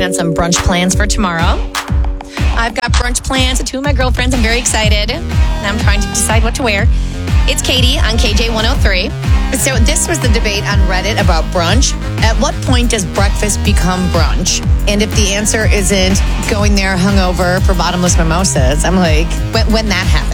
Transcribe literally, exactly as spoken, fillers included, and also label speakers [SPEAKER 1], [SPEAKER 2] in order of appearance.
[SPEAKER 1] on some brunch plans for tomorrow. I've got brunch plans with two of my girlfriends. I'm very excited. And I'm trying to decide what to wear. It's Katie on K J one oh three.
[SPEAKER 2] So this was the debate on Reddit about brunch. At what point does breakfast become brunch? And if the answer isn't going there hungover for bottomless mimosas, I'm like, when, when that happens.